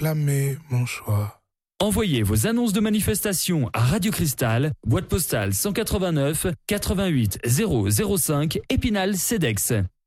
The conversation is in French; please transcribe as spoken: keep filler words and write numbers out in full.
proclamer mon choix. Envoyez vos annonces de manifestation à Radio Cristal, boîte postale cent quatre-vingt-neuf quatre-vingt-huit zéro zéro cinq, Épinal, Cedex.